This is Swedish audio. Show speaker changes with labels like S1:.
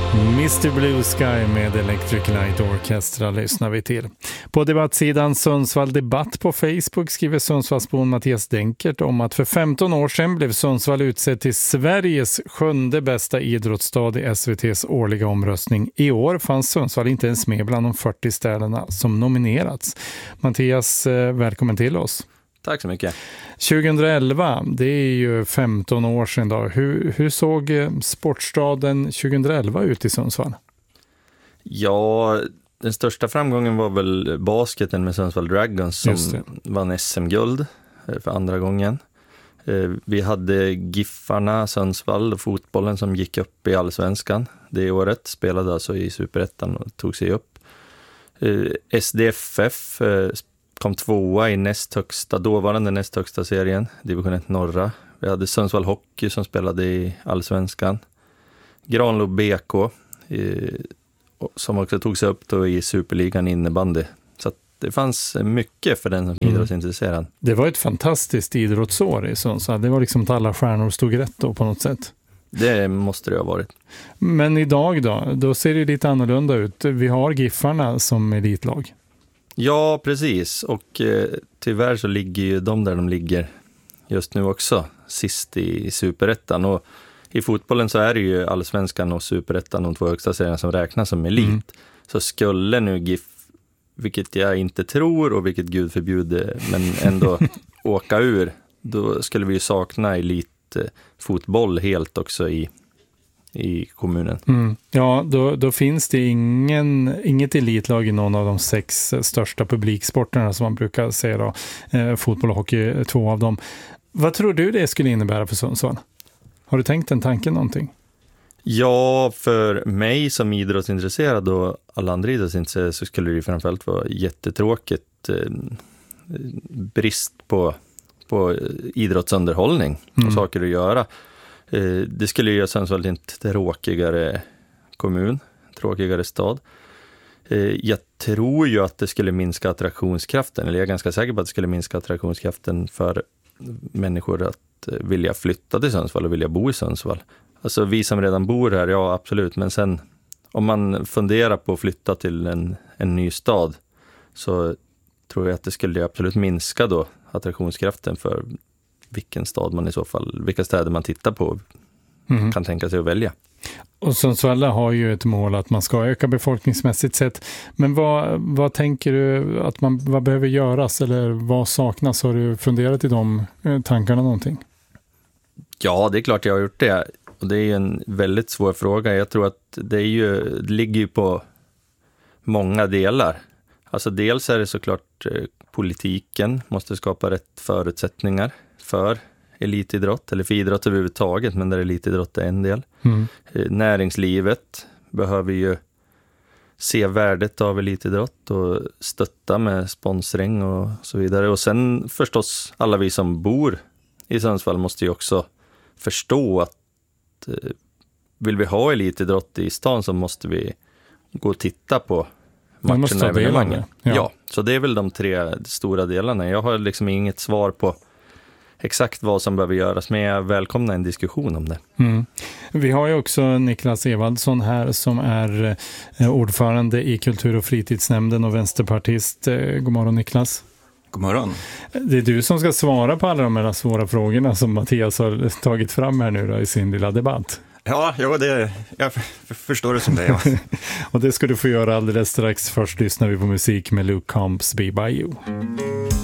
S1: Mr. Blue Sky med Electric Light Orchestra lyssnar vi till. På debattsidan Sundsvall Debatt på Facebook skriver Sundsvallsbon Mattias Denkert om att för 15 år sedan blev Sundsvall utsedd till Sveriges 7:e bästa idrottsstad i SVT:s årliga omröstning. I år fanns Sundsvall inte ens med bland de 40 städerna som nominerats. Mattias, välkommen till oss.
S2: Tack så mycket.
S1: 2011, det är ju 15 år sedan då. Hur såg sportstaden 2011 ut i Sundsvall?
S2: Ja, den största framgången var väl basketen med Sundsvall Dragons som vann SM-guld för andra gången. Vi hade Giffarna Sundsvall och fotbollen som gick upp i Allsvenskan det året. Spelade alltså i Superettan och tog sig upp. SDFF kom tvåa i dåvarande näst högsta serien, division 1 norra. Vi hade Sundsvall Hockey som spelade i Allsvenskan. Granlo BK som också tog sig upp då i Superligan innebandy. Så att det fanns mycket för den som idrottsintresserad.
S1: Det var ett fantastiskt idrottsår i Sundsvall. Det var liksom att alla stjärnor stod rätt då på något sätt.
S2: Det måste det ha varit.
S1: Men idag då ser det lite annorlunda ut. Vi har Giffarna som elitlag.
S2: Ja, precis. Och tyvärr så ligger ju de där de ligger just nu också sist i Superettan. Och i fotbollen så är det ju Allsvenskan och Superettan, de två högsta serierna som räknas som elit. Så skulle nu GIF, vilket jag inte tror och vilket Gud förbjuder, men ändå åka ur, då skulle vi ju sakna elitfotboll helt också i kommunen.
S1: Ja, då finns det inget elitlag i någon av de 6 största publiksporterna som man brukar säga då. Fotboll och hockey är 2 av dem. Vad tror du det skulle innebära för Sundsvall? Har du tänkt den tanken någonting?
S2: Ja, för mig som idrottsintresserad och alla andra idrottsintresserade så skulle det framförallt vara jättetråkigt brist på idrottsunderhållning och saker att göra. Det skulle göra Sundsvall till en tråkigare kommun, tråkigare stad. Jag tror ju att det skulle minska attraktionskraften, eller jag är ganska säker på att det skulle minska attraktionskraften för människor att vilja flytta till Sundsvall och vilja bo i Sundsvall. Alltså vi som redan bor här, ja absolut, men sen om man funderar på att flytta till en ny stad så tror jag att det skulle absolut minska då attraktionskraften för vilken stad man i så fall, vilka städer man tittar på kan tänka sig att välja.
S1: Och Sundsvall har ju ett mål att man ska öka befolkningsmässigt sett. Men vad tänker du att vad behöver göras eller vad saknas? Har du funderat i de tankarna någonting?
S2: Ja, det är klart jag har gjort det. Och det är en väldigt svår fråga. Jag tror att det ligger ju på många delar. Alltså dels är det såklart politiken måste skapa rätt förutsättningar för elitidrott eller för idrott överhuvudtaget, men där elitidrott är en del. Näringslivet behöver ju se värdet av elitidrott och stötta med sponsring och så vidare. Och sen förstås alla vi som bor i Sundsvall måste ju också förstå att vill vi ha elitidrott i stan så måste vi gå och titta på matcherna och evenemangen. Ja, så det är väl de 3 stora delarna. Jag har liksom inget svar på exakt vad som behöver göras, men jag välkomnar en diskussion om det.
S1: Vi har ju också Niklas Evaldsson här som är ordförande i kultur- och fritidsnämnden och vänsterpartist. God morgon Niklas.
S3: God morgon.
S1: Det är du som ska svara på alla de här svåra frågorna som Mattias har tagit fram här nu då i sin lilla debatt.
S3: Ja, jag förstår det som det är. Ja.
S1: Och det ska du få göra alldeles strax. Först lyssnar vi på musik med Luke Combs Be By You.